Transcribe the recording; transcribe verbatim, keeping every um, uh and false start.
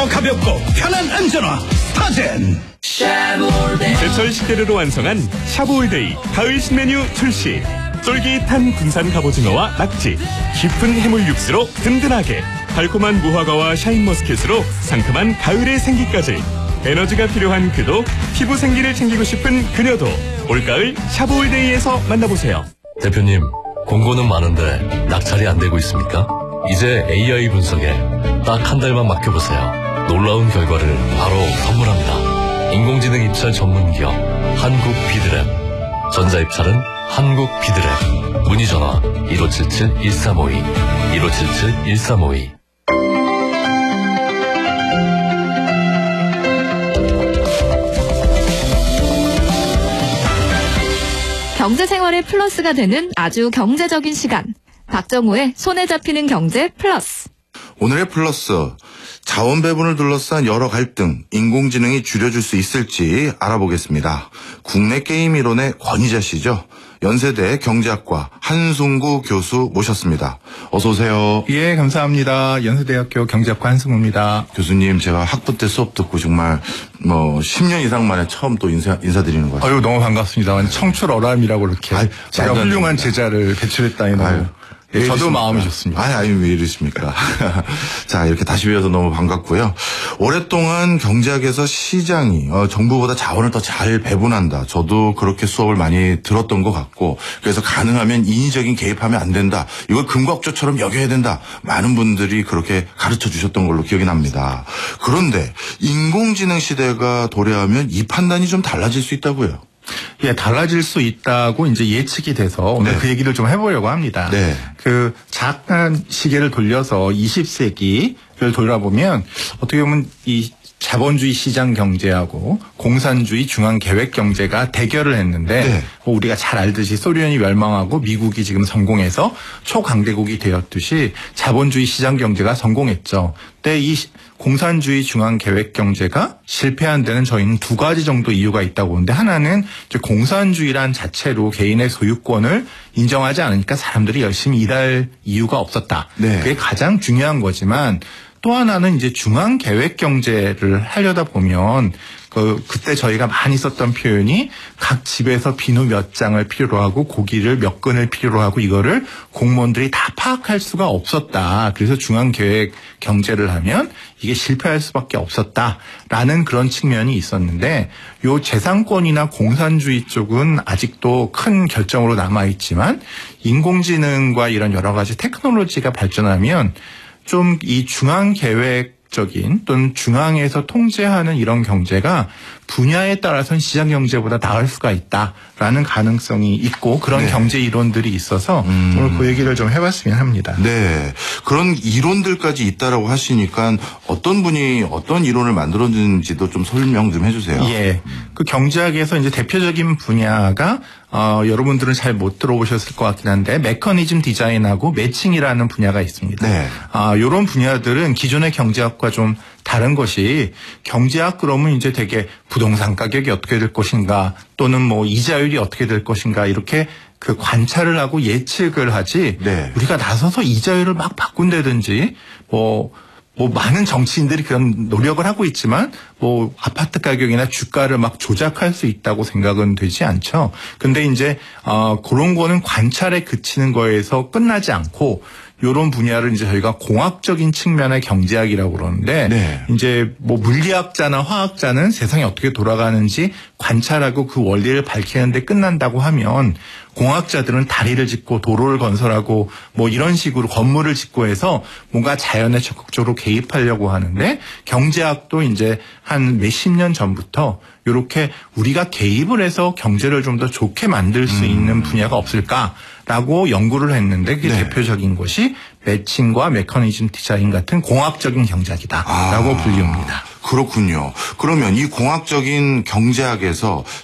더 가볍고 편한 안전화 스타젠. 제철 식재료로 완성한 샤브올데이 가을 신메뉴 출시. 쫄깃한 군산 갑오징어와 낙지, 깊은 해물 육수로 든든하게, 달콤한 무화과와 샤인머스켓으로 상큼한 가을의 생기까지. 에너지가 필요한 그도, 피부 생기를 챙기고 싶은 그녀도 올가을 샤브올데이에서 만나보세요. 대표님, 공고는 많은데 낙찰이 안 되고 있습니까? 이제 에이아이 분석에 딱 한 달만 맡겨보세요. 놀라운 결과를 바로 선물합니다. 인공지능 입찰 전문기업 한국 비드랩. 전자입찰은 한국 비드랩. 문의 전화 일오칠칠 일삼오이 일오칠칠 일삼오이. 경제생활의 플러스가 되는 아주 경제적인 시간. 박정호의 손에 잡히는 경제 플러스. 오늘의 플러스. 자원 배분을 둘러싼 여러 갈등, 인공지능이 줄여줄 수 있을지 알아보겠습니다. 국내 게임 이론의 권위자 씨죠. 연세대 경제학과 한승구 교수 모셨습니다. 어서 오세요. 예, 감사합니다. 연세대학교 경제학과 한승구입니다. 교수님, 제가 학부 때 수업 듣고 정말 뭐 십 년 이상 만에 처음 또 인사, 인사드리는 것 같아요. 아유, 너무 반갑습니다. 청출어람이라고 이렇게 아유, 제가 훌륭한 제자를 배출했다니 너무. 아유. 예, 저도 마음이 좋습니다. 아니, 아니, 왜 이러십니까? 자, 이렇게 다시 뵈어서 너무 반갑고요. 오랫동안 경제학에서 시장이 어, 정부보다 자원을 더 잘 배분한다. 저도 그렇게 수업을 많이 들었던 것 같고, 그래서 가능하면 인위적인 개입하면 안 된다. 이걸 금곽조처럼 여겨야 된다. 많은 분들이 그렇게 가르쳐 주셨던 걸로 기억이 납니다. 그런데 인공지능 시대가 도래하면 이 판단이 좀 달라질 수 있다고요. 예, 달라질 수 있다고 이제 예측이 돼서 오늘 네. 그 얘기를 좀 해보려고 합니다. 네. 그 잠깐 시계를 돌려서 이십 세기를 돌아보면 어떻게 보면 이 자본주의 시장 경제하고 공산주의 중앙 계획 경제가 대결을 했는데 네. 뭐 우리가 잘 알듯이 소련이 멸망하고 미국이 지금 성공해서 초강대국이 되었듯이 자본주의 시장 경제가 성공했죠. 근데 이 공산주의 중앙 계획 경제가 실패한 데는 저희는 두 가지 정도 이유가 있다고 보는데, 하나는 이제 공산주의란 자체로 개인의 소유권을 인정하지 않으니까 사람들이 열심히 일할 이유가 없었다. 네. 그게 가장 중요한 거지만, 또 하나는 이제 중앙 계획 경제를 하려다 보면 그 그때 저희가 많이 썼던 표현이 각 집에서 비누 몇 장을 필요로 하고 고기를 몇 근을 필요로 하고 이거를 공무원들이 다 파악할 수가 없었다. 그래서 중앙 계획 경제를 하면 이게 실패할 수밖에 없었다라는 그런 측면이 있었는데, 요 재산권이나 공산주의 쪽은 아직도 큰 결정으로 남아 있지만 인공지능과 이런 여러 가지 테크놀로지가 발전하면 좀 이 중앙 계획적인 또는 중앙에서 통제하는 이런 경제가 분야에 따라서는 시장 경제보다 나을 수가 있다라는 가능성이 있고, 그런 네. 경제 이론들이 있어서 음. 오늘 그 얘기를 좀 해봤으면 합니다. 네, 그런 이론들까지 있다라고 하시니까 어떤 분이 어떤 이론을 만들었는지도 좀 설명 좀 해주세요. 예, 그 경제학에서 이제 대표적인 분야가 어, 여러분들은 잘 못 들어보셨을 것 같긴 한데 메커니즘 디자인하고 매칭이라는 분야가 있습니다. 네. 아, 이런 분야들은 기존의 경제학과 좀 다른 것이, 경제학 그러면 이제 되게 부동산 가격이 어떻게 될 것인가 또는 뭐 이자율이 어떻게 될 것인가 이렇게 그 관찰을 하고 예측을 하지 네. 우리가 나서서 이자율을 막 바꾼다든지 뭐 뭐 많은 정치인들이 그런 노력을 하고 있지만 뭐 아파트 가격이나 주가를 막 조작할 수 있다고 생각은 되지 않죠. 근데 이제 어 그런 거는 관찰에 그치는 거에서 끝나지 않고 요런 분야를 이제 저희가 공학적인 측면의 경제학이라고 그러는데 네. 이제 뭐 물리학자나 화학자는 세상이 어떻게 돌아가는지 관찰하고 그 원리를 밝히는데 끝난다고 하면, 공학자들은 다리를 짓고 도로를 건설하고 뭐 이런 식으로 건물을 짓고 해서 뭔가 자연에 적극적으로 개입하려고 하는데, 경제학도 이제 한 몇십 년 전부터 이렇게 우리가 개입을 해서 경제를 좀 더 좋게 만들 수 있는 분야가 없을까라고 연구를 했는데, 그게 네. 대표적인 것이 매칭과 메커니즘 디자인 같은 공학적인 경제학이다라고 아, 불리웁니다. 그렇군요. 그러면 이 공학적인 경제학에서